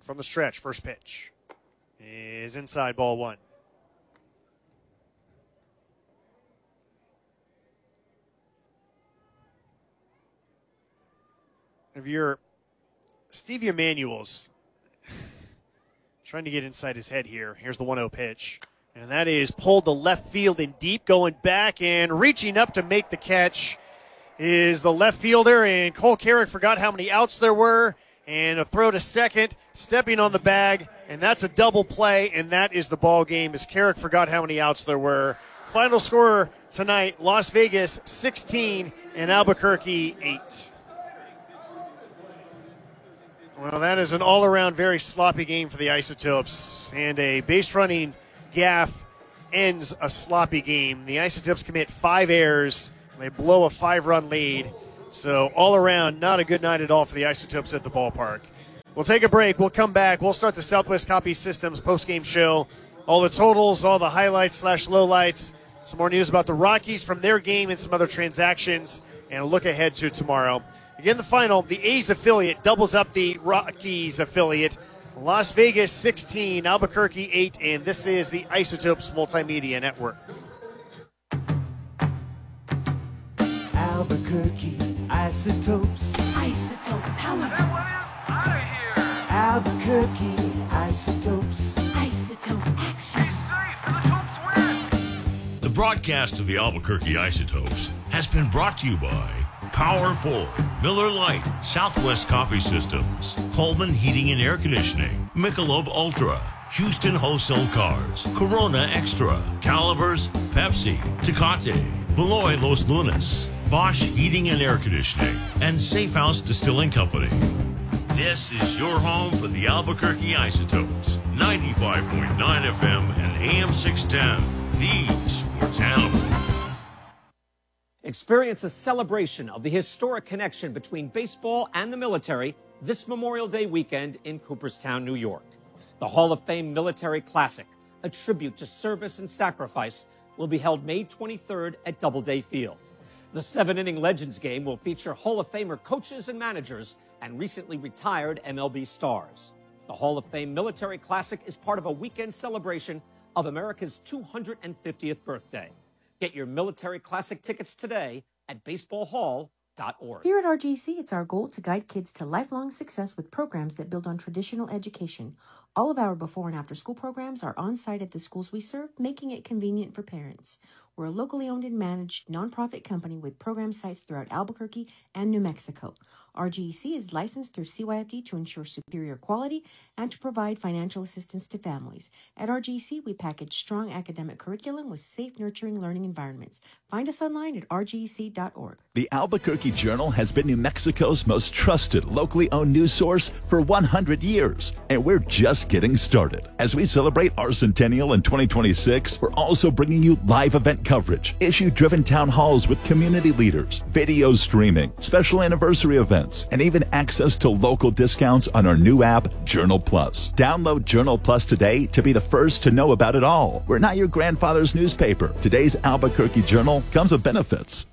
from the stretch. First pitch is inside, ball one. If you're Stevie Emanuel's trying to get inside his head here. Here's the 1-0 pitch. And that is pulled to left field and deep, going back and reaching up to make the catch is the left fielder. And Cole Carrick forgot how many outs there were. And a throw to second, stepping on the bag. And that's a double play, and that is the ball game as Carrick forgot how many outs there were. Final score tonight, Las Vegas 16 and Albuquerque 8. Well, that is an all-around very sloppy game for the Isotopes, and a base-running gaff ends a sloppy game. The Isotopes commit 5 errors. They blow a 5-run lead. So all around, not a good night at all for the Isotopes at the ballpark. We'll take a break. We'll come back. We'll start the Southwest Copy Systems post-game show. All the totals, all the highlights/lowlights, some more news about the Rockies from their game and some other transactions, and a look ahead to tomorrow. Again, the final, the A's affiliate doubles up the Rockies affiliate. Las Vegas 16, Albuquerque 8, and this is the Isotopes Multimedia Network. Albuquerque Isotopes. Isotope power. That one is out of here. Albuquerque Isotopes. Isotope action. Be safe, and the Topes win. The broadcast of the Albuquerque Isotopes has been brought to you by Power 4, Miller Lite, Southwest Copy Systems, Coleman Heating and Air Conditioning, Michelob Ultra, Houston Wholesale Cars, Corona Extra, Calibers, Pepsi, Tecate, Beloy Los Lunas, Bosch Heating and Air Conditioning, and Safe House Distilling Company. This is your home for the Albuquerque Isotopes, 95.9 FM and AM 610, the Sports Animal. Experience a celebration of the historic connection between baseball and the military this Memorial Day weekend in Cooperstown, New York. The Hall of Fame Military Classic, a tribute to service and sacrifice, will be held May 23rd at Doubleday Field. The 7-inning Legends game will feature Hall of Famer coaches and managers and recently retired MLB stars. The Hall of Fame Military Classic is part of a weekend celebration of America's 250th birthday. Get your Military Classic tickets today at baseballhall.org. Here at RGC, it's our goal to guide kids to lifelong success with programs that build on traditional education. All of our before and after school programs are on site at the schools we serve, making it convenient for parents. We're a locally owned and managed nonprofit company with program sites throughout Albuquerque and New Mexico. RGEC is licensed through CYFD to ensure superior quality and to provide financial assistance to families. At RGEC, we package strong academic curriculum with safe, nurturing learning environments. Find us online at rgec.org. The Albuquerque Journal has been New Mexico's most trusted, locally owned news source for 100 years, and we're just getting started. As we celebrate our centennial in 2026, we're also bringing you live event coverage, issue-driven town halls with community leaders, video streaming, special anniversary events, and even access to local discounts on our new app, Journal Plus. Download Journal Plus today to be the first to know about it all. We're not your grandfather's newspaper. Today's Albuquerque Journal comes with benefits.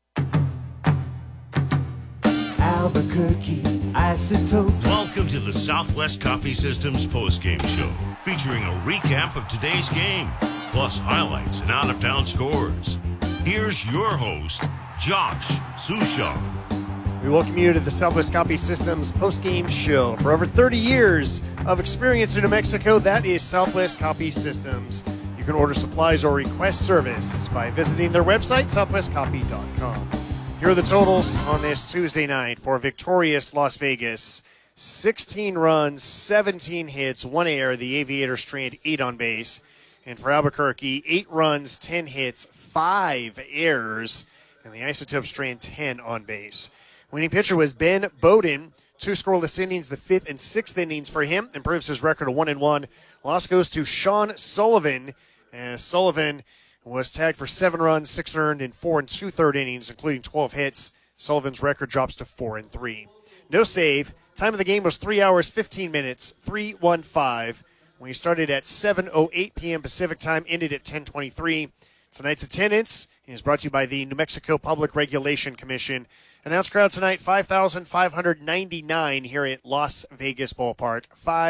Albuquerque Isotopes. Welcome to the Southwest Copy Systems postgame show, featuring a recap of today's game, plus highlights and out-of-town scores. Here's your host, Josh Sushan. We welcome you to the Southwest Copy Systems post-game show. For over 30 years of experience in New Mexico, that is Southwest Copy Systems. You can order supplies or request service by visiting their website, southwestcopy.com. Here are the totals on this Tuesday night for victorious Las Vegas. 16 runs, 17 hits, 1 error. The Aviators stranded 8 on base. And for Albuquerque, 8 runs, 10 hits, 5 errors. And the Isotopes stranded 10 on base. Winning pitcher was Ben Bowden. 2 scoreless innings, the 5th and 6th innings for him. Improves his record to 1-1. Loss goes to Sean Sullivan. Sullivan was tagged for 7 runs, 6 earned in 4 2/3 innings, including 12 hits. Sullivan's record drops to 4-3. No save. Time of the game was 3 hours, 15 minutes, 3:15. We started at 7:08 p.m. Pacific time, ended at 10:23. Tonight's attendance is brought to you by the New Mexico Public Regulation Commission. Announced crowd tonight, 5,599 here at Las Vegas Ballpark,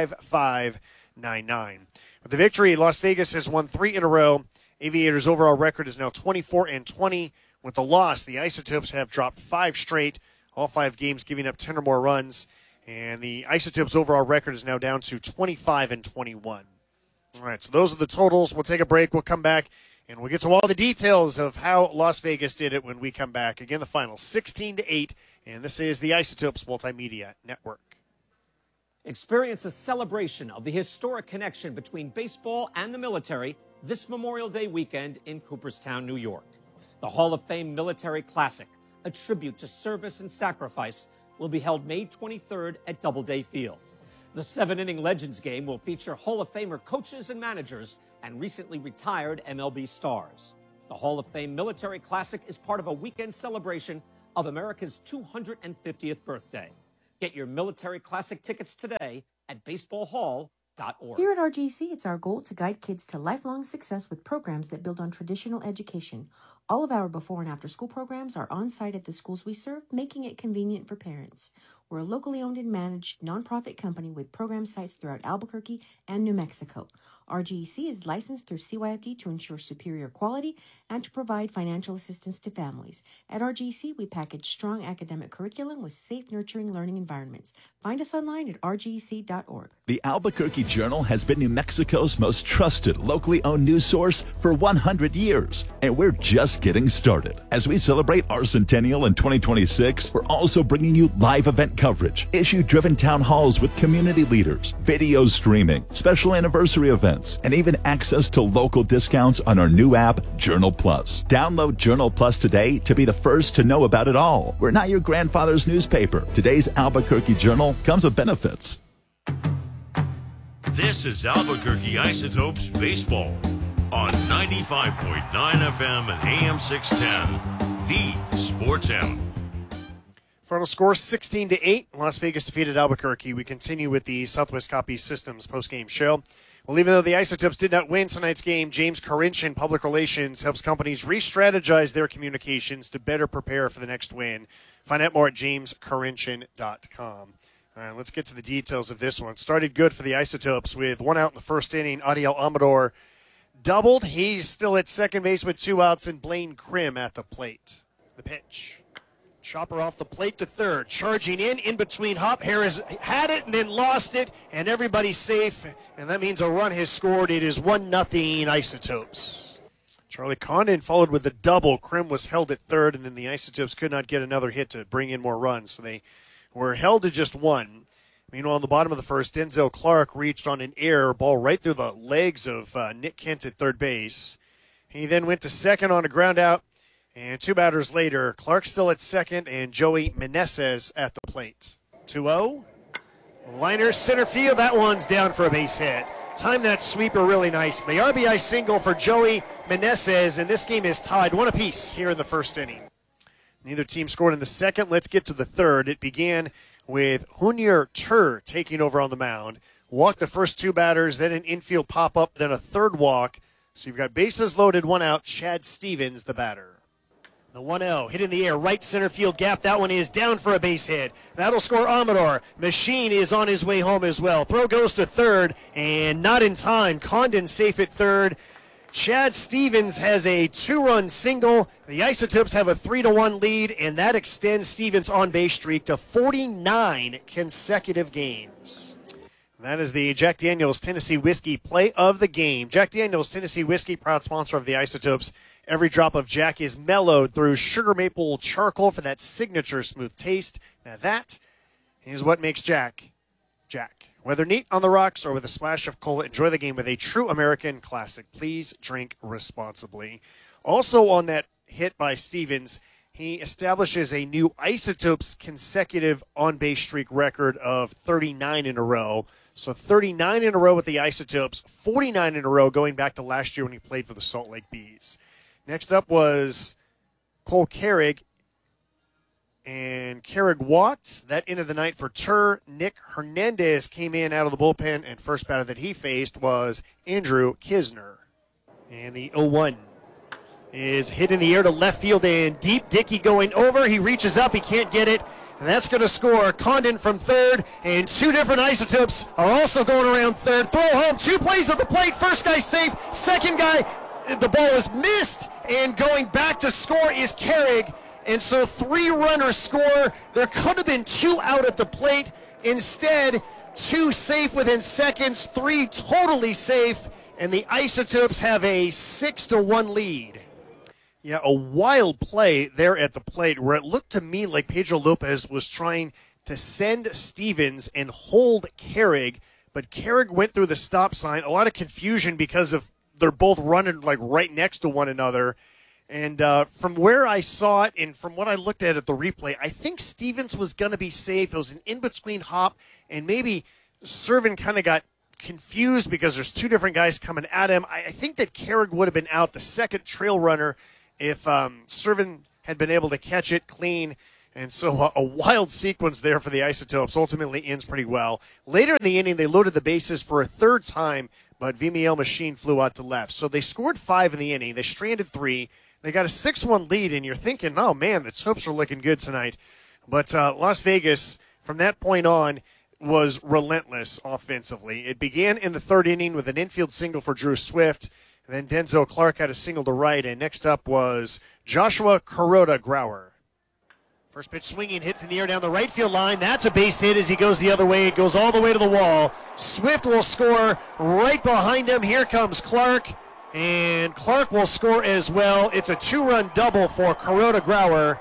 5,599. With the victory, Las Vegas has won 3 in a row. Aviators' overall record is now 24-20. With the loss, the Isotopes have dropped 5 straight, all 5 games giving up 10 or more runs. And the Isotopes' overall record is now down to 25-21. All right, so those are the totals. We'll take a break. We'll come back, and we'll get to all the details of how Las Vegas did it when we come back. Again, the final 16-8, and this is the Isotopes Multimedia Network. Experience a celebration of the historic connection between baseball and the military this Memorial Day weekend in Cooperstown, New York. The Hall of Fame Military Classic, a tribute to service and sacrifice, will be held May 23rd at Doubleday Field. The 7-inning Legends game will feature Hall of Famer coaches and managers and recently retired MLB stars. The Hall of Fame Military Classic is part of a weekend celebration of America's 250th birthday. Get your Military Classic tickets today at baseballhall.org. Here at RGC, it's our goal to guide kids to lifelong success with programs that build on traditional education. All of our before and after school programs are on site at the schools we serve, making it convenient for parents. We're a locally owned and managed nonprofit company with program sites throughout Albuquerque and New Mexico. RGEC is licensed through CYFD to ensure superior quality and to provide financial assistance to families. At RGEC, we package strong academic curriculum with safe, nurturing learning environments. Find us online at rgec.org. The Albuquerque Journal has been New Mexico's most trusted, locally owned news source for 100 years, and we're just getting started. As we celebrate our centennial in 2026, we're also bringing you live event coverage, issue-driven town halls with community leaders, video streaming, special anniversary events, and even access to local discounts on our new app, Journal Plus. Download Journal Plus today to be the first to know about it all. We're not your grandfather's newspaper. Today's Albuquerque Journal comes with benefits. This is Albuquerque Isotopes Baseball on 95.9 FM and AM 610, the Sports Animal. Final score 16-8. Las Vegas defeated Albuquerque. We continue with the Southwest Copy Systems postgame show. Well, even though the Isotopes did not win tonight's game, James Karinchin, Public Relations, helps companies re-strategize their communications to better prepare for the next win. Find out more at jameskarinchin.com. All right, let's get to the details of this one. Started good for the Isotopes with 1 out in the first inning. Adiel Amador doubled. He's still at second base with 2 outs, and Blaine Krim at the plate. The pitch. Chopper off the plate to third. Charging in between Hop. Harris had it and then lost it, and everybody's safe. And that means a run has scored. It is 1-0 Isotopes. Charlie Condon followed with a double. Krim was held at third, and then the Isotopes could not get another hit to bring in more runs. So they were held to just 1. Meanwhile, on the bottom of the first, Denzel Clark reached on an error ball right through the legs of Nick Kent at third base. He then went to second on a ground out. And 2 batters later, Clark still at second and Joey Meneses at the plate. 2-0. Liner center field. That one's down for a base hit. Timed that sweeper really nicely. RBI single for Joey Meneses, and this game is tied 1 apiece here in the first inning. Neither team scored in the second. Let's get to the third. It began with Junior Tur taking over on the mound. Walked the first 2 batters, then an infield pop-up, then a third walk. So you've got bases loaded, 1 out. Chad Stevens, the batter. The 1-0, hit in the air, right center field gap. That one is down for a base hit. That'll score Amador. Machine is on his way home as well. Throw goes to third, and not in time. Condon safe at third. Chad Stevens has a 2-run single. The Isotopes have a 3-1 lead, and that extends Stevens' on-base streak to 49 consecutive games. That is the Jack Daniel's Tennessee Whiskey play of the game. Jack Daniel's Tennessee Whiskey, proud sponsor of the Isotopes. Every drop of Jack is mellowed through sugar maple charcoal for that signature smooth taste. Now that is what makes Jack, Jack. Whether neat on the rocks or with a splash of cola, enjoy the game with a true American classic. Please drink responsibly. Also on that hit by Stevens, he establishes a new Isotopes consecutive on-base streak record of 39 in a row. So 39 in a row with the Isotopes, 49 in a row going back to last year when he played for the Salt Lake Bees. Next up was Cole Carrig and Carrig Watts. That ended the night for Tur. Nick Hernandez came in out of the bullpen, and first batter that he faced was Andrew Kisner. And the 0-1. is hit in the air to left field and deep. Dickey going over. He reaches up. He can't get it. And that's going to score. Condon from third. And two different Isotopes are also going around third. Throw home. 2 plays at the plate. First guy safe. Second guy, the ball is missed. And going back to score is Carrig. And so 3 runners score. There could have been 2 out at the plate. Instead, 2 safe within seconds. 3 totally safe. And the Isotopes have a 6-1 lead. Yeah, a wild play there at the plate where it looked to me like Pedro Lopez was trying to send Stevens and hold Carrig, but Carrig went through the stop sign. A lot of confusion because of they're both running like right next to one another. And from where I saw it and from what I looked at the replay, I think Stevens was going to be safe. It was an in-between hop, and maybe Servin kind of got confused because there's 2 different guys coming at him. I think that Carrig would have been out, the second trail runner, if Servin had been able to catch it clean. And so a wild sequence there for the Isotopes ultimately ends pretty well. Later in the inning, they loaded the bases for a 3rd time, but Vimiel Machine flew out to left. So they scored 5 in the inning. They stranded 3. They got a 6-1 lead, and you're thinking, oh, man, the Topes are looking good tonight. But Las Vegas, from that point on, was relentless offensively. It began in the 3rd inning with an infield single for Drew Swift. And then Denzel Clark had a single to right, and next up was Joshua Kuroda Grauer. First pitch swinging, hits in the air down the right field line. That's a base hit as he goes the other way. It goes all the way to the wall. Swift will score right behind him. Here comes Clark, and Clark will score as well. It's a 2-run double for Kuroda Grauer,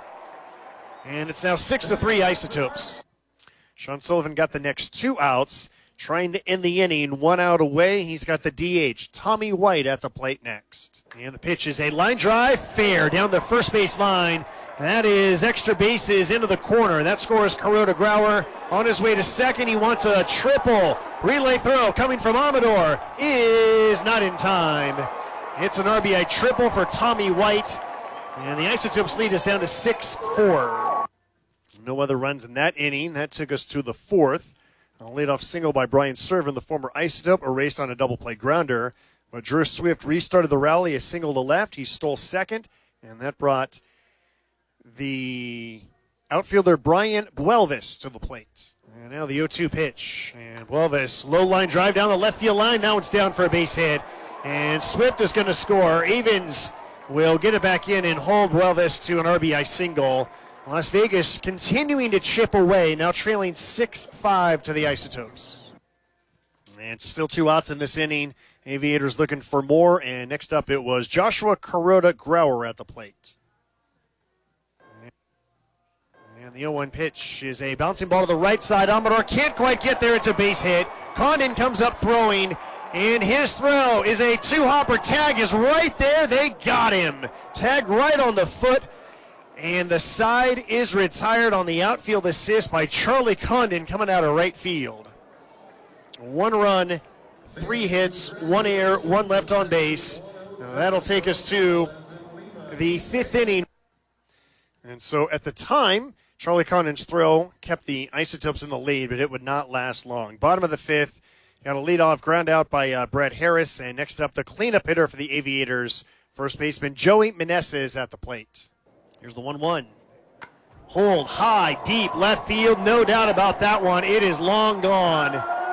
and it's now 6-3 Isotopes. Sean Sullivan got the next 2 outs. Trying to end the inning, 1 out away. He's got the DH, Tommy White, at the plate next. And the pitch is a line drive, fair, down the first base line. That is extra bases into the corner. That scores Kuroda Grauer. On his way to second, he wants a triple. Relay throw coming from Amador is not in time. It's an RBI triple for Tommy White. And the Isotopes lead is down to 6-4. No other runs in that inning. That took us to the 4th. A leadoff single by Brian Servin, the former Isotope, erased on a double play grounder. But Drew Swift restarted the rally, a single to left. He stole second, and that brought the outfielder Brian Buelvis to the plate. And now the 0-2 pitch. And Buelvis, low line drive down the left field line. Now it's down for a base hit. And Swift is going to score. Avens will get it back in and hold Buelvis to an RBI single. Las Vegas continuing to chip away, now trailing 6-5 to the Isotopes. And still 2 outs in this inning. Aviators looking for more, and next up it was Joshua Kuroda Grauer at the plate. And the 0-1 pitch is a bouncing ball to the right side. Amador can't quite get there. It's a base hit. Condon comes up throwing, and his throw is a 2-hopper. Tag is right there. They got him. Tag right on the foot. And the side is retired on the outfield assist by Charlie Condon coming out of right field. 1 run, 3 hits, 1 error, 1 left on base. Now that'll take us to the 5th inning. And so at the time, Charlie Condon's throw kept the Isotopes in the lead, but it would not last long. Bottom of the 5th, got a leadoff ground out by Brett Harris. And next up, the cleanup hitter for the Aviators, first baseman Joey Meneses at the plate. Here's the 1-1. Hold high, deep, left field. No doubt about that one. It is long gone.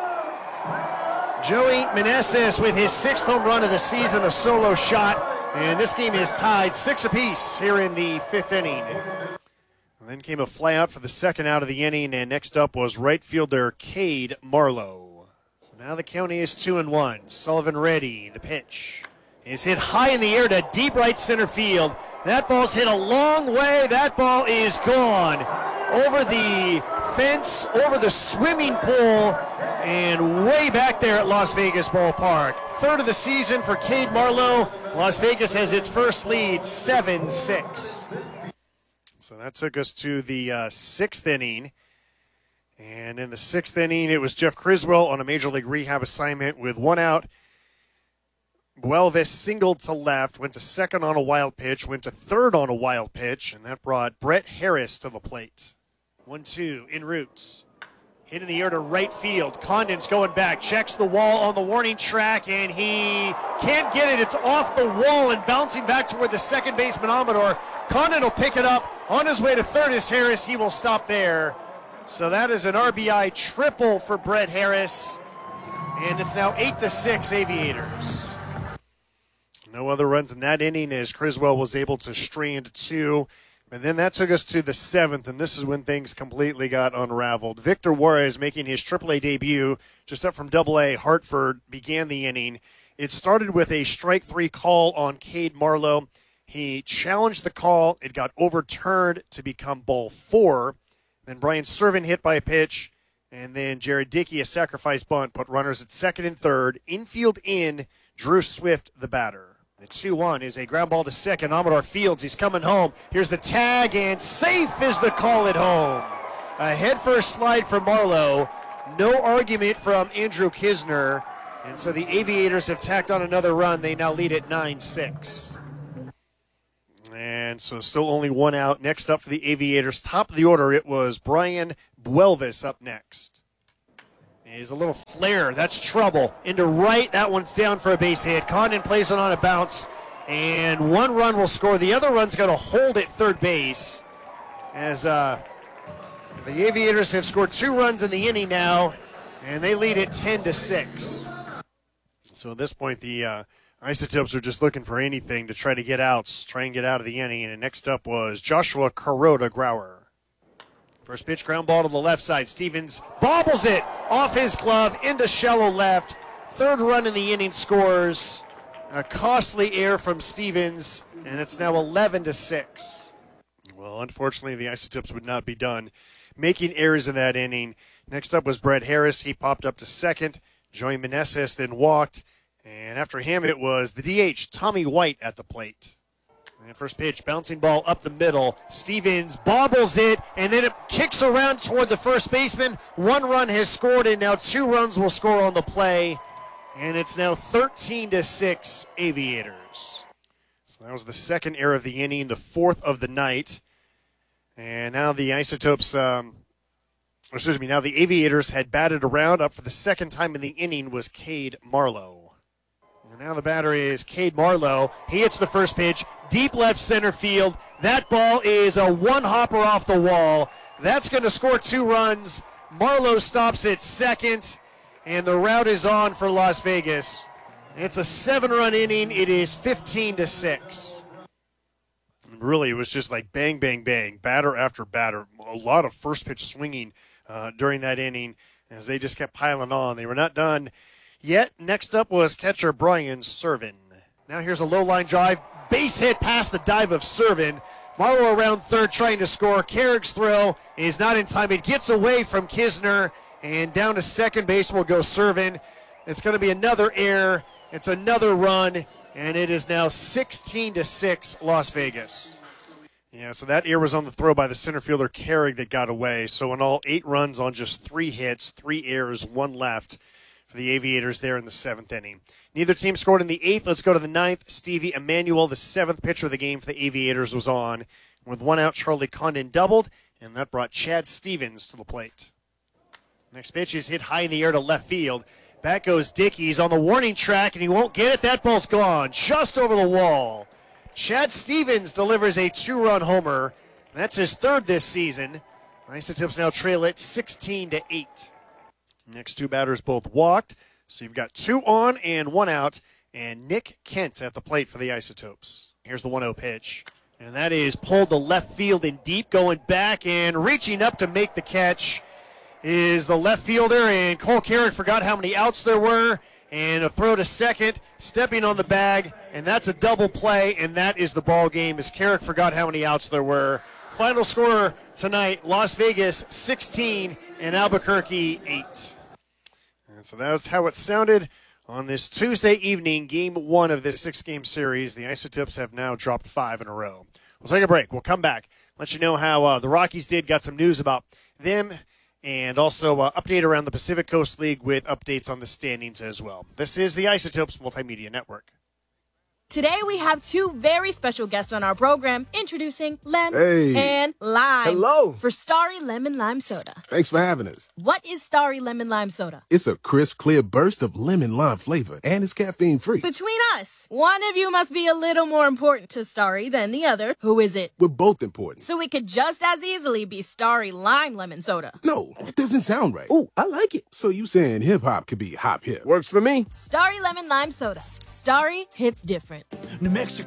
Joey Meneses with his 6th home run of the season, a solo shot. And this game is tied 6 apiece here in the 5th inning. And then came a fly out for the 2nd out of the inning. And next up was right fielder Cade Marlowe. So now the count is 2-1. Sullivan ready. The pitch is hit high in the air to deep right center field. That ball's hit a long way. That ball is gone over the fence, over the swimming pool, and way back there at Las Vegas Ballpark. 3rd of the season for Cade Marlowe. Las Vegas has its first lead, 7-6. So that took us to the 6th inning. And in the 6th inning, it was Jeff Criswell on a Major League Rehab assignment with 1 out. Buelvis singled to left, went to second on a wild pitch, went to third on a wild pitch, and that brought Brett Harris to the plate. 1-2 en route. Hit in the air to right field. Condon's going back, checks the wall on the warning track, and he can't get it. It's off the wall and bouncing back toward the second baseman, Amador. Condon will pick it up. On his way to third is Harris. He will stop there. So that is an RBI triple for Brett Harris. And it's now 8-6 Aviators. No other runs in that inning as Criswell was able to strand 2. And then that took us to the 7th, and this is when things completely got unraveled. Victor Juarez, making his AAA debut, just up from AA, Hartford, began the inning. It started with a strike 3 call on Cade Marlowe. He challenged the call. It got overturned to become ball 4. Then Brian Servin hit by a pitch, and then Jared Dickey, a sacrifice bunt, put runners at second and third. Infield in, Drew Swift, the batter. The 2-1 is a ground ball to second. Amador Fields, he's coming home. Here's the tag, and safe is the call at home. A head-first slide from Marlowe. No argument from Andrew Kisner. And so the Aviators have tacked on another run. They now lead at 9-6. And so still only 1 out. Next up for the Aviators, top of the order, it was Brian Buelvis up next. Is a little flare. That's trouble. Into right. That one's down for a base hit. Condon plays it on a bounce. And 1 run will score. The other run's going to hold at third base. As the Aviators have scored 2 runs in the inning now. And they lead at 10-6. So at this point, the Isotopes are just looking for anything to try to get outs. Try and get out of the inning. And next up was Joshua Kuroda Grauer. First pitch, ground ball to the left side. Stevens bobbles it off his glove into shallow left. 3rd run in the inning scores. A costly error from Stevens, and it's now 11-6. Well, unfortunately, the Isotopes would not be done making errors in that inning. Next up was Brett Harris. He popped up to second. Joey Meneses then walked, and after him it was the DH, Tommy White, at the plate. And first pitch, bouncing ball up the middle. Stevens bobbles it, and then it kicks around toward the first baseman. 1 run has scored, and now 2 runs will score on the play. And it's now 13-6 Aviators. So that was the 2nd error of the inning, the 4th of the night. And now the Isotopes, now the Aviators had batted around. Up for the 2nd time in the inning was Cade Marlowe. And now the batter is Cade Marlowe. He hits the first pitch, deep left center field. That ball is a 1-hopper off the wall. That's going to score 2 runs. Marlowe stops at second, and the route is on for Las Vegas. It's a 7-run inning. It is 15-6. Really, it was just like bang, bang, bang, batter after batter. A lot of first pitch swinging during that inning as they just kept piling on. They were not done yet. Next up was catcher Brian Servin. Now here's a low line drive. Base hit past the dive of Servin. Marlowe around third trying to score. Carrick's throw is not in time. It gets away from Kisner, and down to second base will go Servin. It's going to be another error. It's another run, and it is now 16-6 Las Vegas. Yeah, so that error was on the throw by the center fielder Carrick that got away. So in all, 8 runs on just 3 hits, 3 errors, 1 left for the Aviators there in the 7th inning. Neither team scored in the 8th. Let's go to the 9th. Stevie Emanuel, the 7th pitcher of the game for the Aviators, was on. With 1 out, Charlie Condon doubled, and that brought Chad Stevens to the plate. Next pitch is hit high in the air to left field. Back goes Dickey. He's on the warning track, and he won't get it. That ball's gone just over the wall. Chad Stevens delivers a 2-run homer. That's his 3rd this season. Isotopes now trail it 16-8. Next 2 batters both walked. So you've got 2 on and 1 out. And Nick Kent at the plate for the Isotopes. Here's the 1-0 pitch. And that is pulled to left field and deep, going back and reaching up to make the catch is the left fielder. And Cole Carrick forgot how many outs there were. And a throw to second, stepping on the bag, and that's a double play, and that is the ball game as Carrick forgot how many outs there were. Final score tonight, Las Vegas 16 and Albuquerque 8. And so that's how it sounded on this Tuesday evening, game 1 of this 6-game series. The Isotopes have now dropped 5 in a row. We'll take a break. We'll come back, let you know how the Rockies did, got some news about them, and also update around the Pacific Coast League with updates on the standings as well. This is the Isotopes Multimedia Network. Today we have two very special guests on our program. Introducing Lem and Lime. Hello. For Starry Lemon Lime Soda. Thanks for having us. What is Starry Lemon Lime Soda? It's a crisp, clear burst of lemon lime flavor, and it's caffeine free. Between us, one of you must be a little more important to Starry than the other. Who is it? We're both important. So it could just as easily be Starry Lime Lemon Soda. No, that doesn't sound right. Oh, I like it. So you saying hip hop could be hop hip? Works for me. Starry Lemon Lime Soda. Starry hits different. New Mexico.